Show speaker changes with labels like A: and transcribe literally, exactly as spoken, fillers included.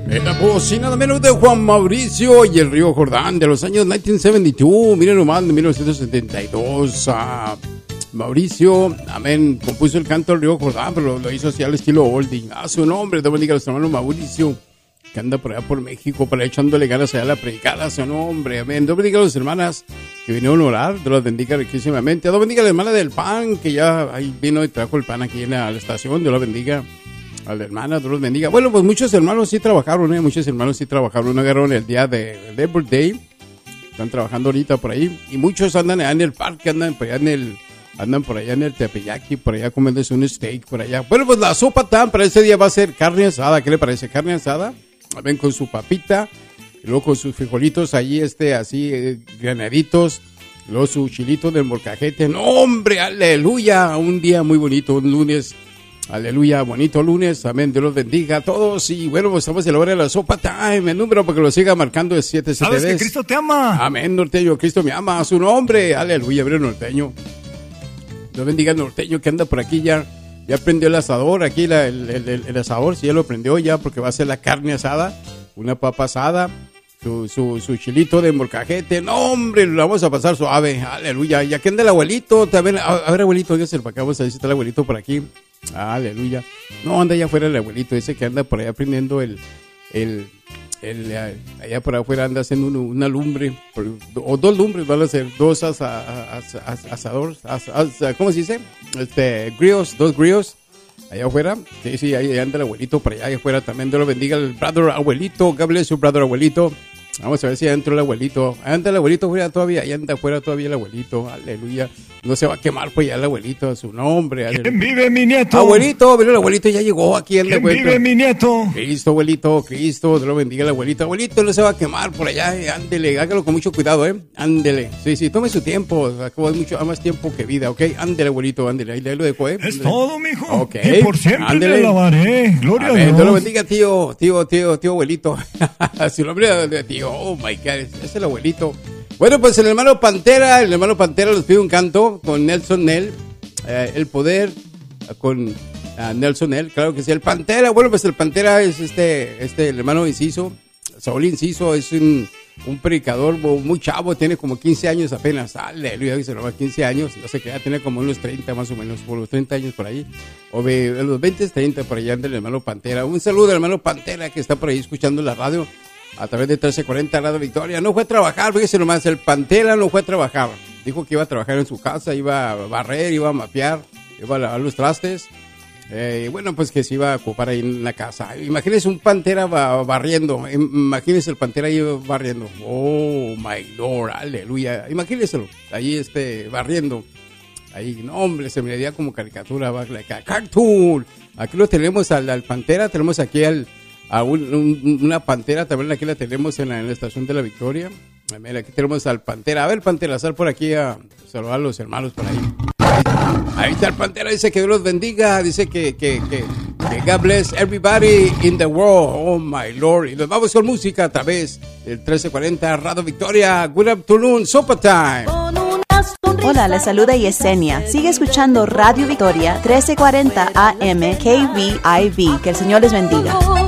A: En la voz y nada menos de Juan Mauricio y el Río Jordán de los años mil novecientos setenta y dos, miren nomás, de mil novecientos setenta y dos. Uh, Mauricio, amén, compuso el canto del Río Jordán, pero lo, lo hizo así al estilo oldie. A su nombre, Dios bendiga a los hermanos Mauricio, que anda por allá por México, para echándole ganas allá a la predicada, a su nombre, amén. Dios bendiga a las hermanas que vinieron a orar, Dios los bendiga riquísimamente. Dios bendiga a la hermana del pan, que ya ahí vino y trajo el pan aquí en la, la estación, Dios la bendiga. A la hermana, Dios los bendiga. Bueno, pues muchos hermanos sí trabajaron, ¿eh? Muchos hermanos sí trabajaron. No agarraron el día de Labor Day. Están trabajando ahorita por ahí. Y muchos andan allá en el parque, andan por allá en el, andan por allá en el Tepeyaki, por allá comiéndose un steak por allá. Bueno, pues la sopa tan para ese día va a ser carne asada. ¿Qué le parece? Carne asada. Ven con su papita, y luego con sus frijolitos allí, este, así, eh, granaditos. Luego su chilito del molcajete. ¡No, hombre! ¡Aleluya! Un día muy bonito, un lunes. Aleluya, bonito lunes, amén, Dios los bendiga a todos. Y bueno, pues estamos en la hora de la sopa time. El número para que lo siga marcando es siete siete
B: ¿Sabes que Cristo te ama?
A: Amén, norteño, Cristo me ama, a su nombre. Aleluya, mira, norteño. Dios bendiga al norteño que anda por aquí ya. Ya prendió el asador, aquí la, el, el, el, el asador, sí, ya lo prendió ya, porque va a ser la carne asada, una papa asada, su, su, su chilito de molcajete. No, hombre, lo vamos a pasar suave. Aleluya, ya que anda el abuelito, también. A, a ver, abuelito, ya se lo acá, vamos a ver si está el abuelito por aquí. Aleluya. No, anda allá afuera el abuelito ese que anda por allá prendiendo el, el, el, allá por afuera anda haciendo un, una lumbre, o dos lumbres van a ser, dos asa, asa, asa, asadores, asa, asa, ¿cómo se dice? Este, grillos, dos grillos, allá afuera, sí, sí, ahí anda el abuelito por allá, allá afuera también, Dios lo bendiga el brother abuelito, God bless you, brother abuelito. Vamos a ver si adentro el abuelito. Anda el abuelito afuera todavía. Ahí anda afuera todavía el abuelito. Aleluya. No se va a quemar pues ya el abuelito a su nombre. Aleluya.
B: ¿Quién vive, mi nieto?
A: Abuelito, mira el abuelito ya llegó aquí. El
B: ¿Quién vive, mi nieto?
A: Cristo, abuelito, Cristo. Dios lo bendiga el abuelito. Abuelito, no se va a quemar por allá. Eh, ándele, hágalo con mucho cuidado, ¿eh? Ándele. Sí, sí, tome su tiempo. Hay mucho, más tiempo que vida, ¿ok? Ándele, abuelito, ándele. Ahí lo dejo, ¿eh?
B: Es ándele. Todo, mijo.
A: Ok.
B: Y por siempre ándele. Le lavaré. Gloria Amén. A Dios.
A: Dios lo bendiga, tío, tío, tío, tío, abuelito. Su nombre de tío. Oh, my God. Es el abuelito. Bueno, pues el hermano Pantera, el hermano Pantera nos pide un canto con Nelson Nell, eh, el poder con uh, Nelson Nell, claro que sí, el Pantera. Bueno, pues el Pantera es este, este, el hermano Inciso, Saúl Inciso, es un, un predicador muy chavo, tiene como quince años apenas, aleluya, dice, no, quince años, no sé qué, ya tiene como unos treinta más o menos, por los treinta años por ahí, o de, de los veinte, treinta por allá del hermano Pantera. Un saludo al hermano Pantera que está por ahí escuchando la radio a través de trece cuarenta Radio Victoria. No fue a trabajar, fíjese nomás, el Pantera no fue a trabajar. Dijo que iba a trabajar en su casa, iba a barrer, iba a mapear, iba a lavar los trastes. Eh, bueno, pues que se iba a ocupar ahí en la casa. Imagínese un Pantera barriendo, imagínese el Pantera ahí barriendo. Oh, my Lord, aleluya. Imagínenselo, ahí este, barriendo. Ahí, no, hombre, se me veía como caricatura, like cartoon. Aquí lo tenemos al, al Pantera, tenemos aquí al... A un, un, una Pantera, también aquí la tenemos en la, en la estación de la Victoria. Mira, aquí tenemos al Pantera. A ver, Pantera, sal por aquí a saludar a los hermanos por ahí. Ahí está el Pantera, dice que Dios los bendiga, dice que, que, que, que God bless everybody in the world. Oh my Lord. Y nos vamos con música a través del trece cuarenta Radio Victoria. Good afternoon, Sopa Time.
C: Hola, les saluda Yesenia. Sigue escuchando Radio Victoria trece cuarenta A M K V I V. Que el Señor les bendiga.